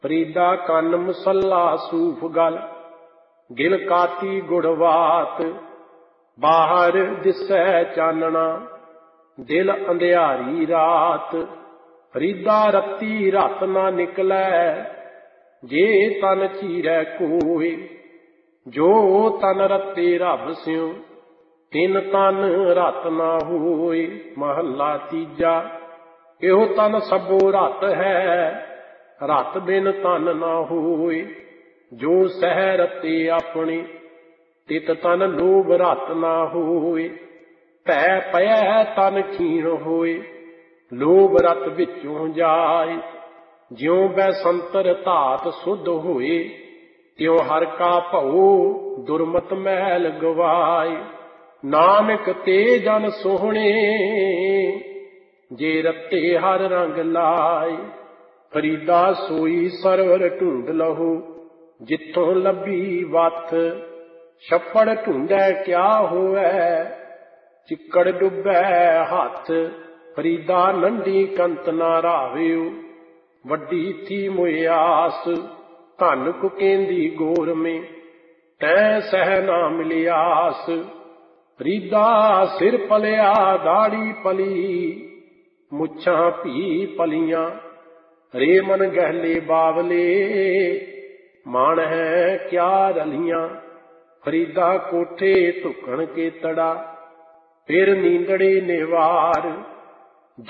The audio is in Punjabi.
ਫਰੀਦਾ ਕੰਨ ਮਸੱਲਾ ਸੂਫ ਗਲ, ਗਿਲ ਕਾਤੀ ਗੁੜਵਾਤ। ਬਾਹਰ ਦਿਸੈ ਚਾਨਣਾ, ਦਿਲ ਅੰਧਿਆਰੀ ਰਾਤ। ਫਰੀਦਾ ਰੱਤੀ ਰਤ ਨਾ ਨਿਕਲੈ, ਜੇ ਤਨ ਚੀਰੈ ਕੋਇ। ਜੋ ਤਨ ਰੱਤੇ ਰੱਬ ਸਿਉ, ਤਿਨ ਤਨ ਰਤ ਨਾ ਹੋਇ। ਮਹੱਲਾ ਤੀਜਾ। ਇਹੋ ਤਨ ਸਭੋ ਰਤ ਹੈ, ਰਤ ਬਿਨ ਤਨ ਨਾ ਹੋਇ। ਜੋ ਸਹਿ ਰਤੇ ਆਪਣੀ, ਤਿਤ ਤਨ ਲੋਭ ਰਤ ਨਾ ਹੋਇ। ਭੈ ਪਇਐ ਤਨ ਖੀਣ ਹੋਇ, ਲੋਭ ਰਤ ਵਿੱਚੋਂ ਜਾਇ। ਜਿਉ ਬੈਸੰਤਰ ਧਾਤ ਸੁਧ ਹੋਇ, ਤਿਉ ਹਰ ਕਾ ਭਉ ਦੁਰਮਤ ਮੈਲ ਗਵਾਏ। ਨਾਨਕ ਤੇ ਜਨ ਸੋਹਣੇ, ਜੇ ਰੱਤੇ ਹਰ ਰੰਗ ਲਾਏ। ਫਰੀਦਾ ਸੋਈ ਸਰਵਰ ਢੂੰਡ ਲਹੋ, ਜਿੱਥੋਂ ਲੱਭੀ ਵਥ। ਛੱਪੜ ਢੂੰਡੈ ਕਿਆ ਹੋਵੈ, ਚਿੱਕੜ ਡੁੱਬੈ ਹੱਥ। ਫਰੀਦਾ ਨੰਢੀ ਕੰਤ ਨਾ ਰਾਵਿਓ, ਵੱਡੀ ਥੀ ਮੁਇਆਸ। ਧਨ ਕੁਕੇਂਦੀ ਗੋਰ ਮੇ, ਤੈ ਸਹਿ ਨਾ ਮਿਲਿਆਸ। ਫਰੀਦਾ ਸਿਰ ਪਲਿਆ ਦਾੜੀ ਪਲੀ, ਮੁੱਛਾਂ ਭੀ ਪਲੀਆਂ। ਰੇ ਮਨ ਗਹਿਲੇ ਬਾਵਲੇ, ਮਾਣ ਹੈ ਕਿਆ ਰਲੀਆਂ। ਫਰੀਦਾ ਕੋਠੇ ਧੁਕਣ ਕੇ ਤੜਾ, ਫਿਰ ਨੀਂਦੜੇ ਨਿਵਾਰ।